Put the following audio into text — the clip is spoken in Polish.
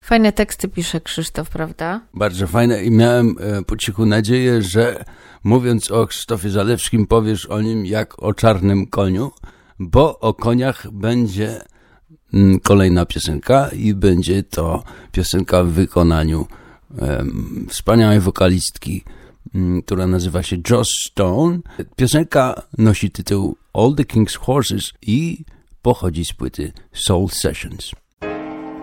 Fajne teksty pisze Krzysztof, prawda? Bardzo fajne i miałem po cichu nadzieję, że mówiąc o Krzysztofie Zalewskim powiesz o nim jak o czarnym koniu, bo o koniach będzie kolejna piosenka i będzie to piosenka w wykonaniu wspaniałej wokalistki, która nazywa się Joss Stone. Piosenka nosi tytuł All the King's Horses i pochodzi z płyty Soul Sessions.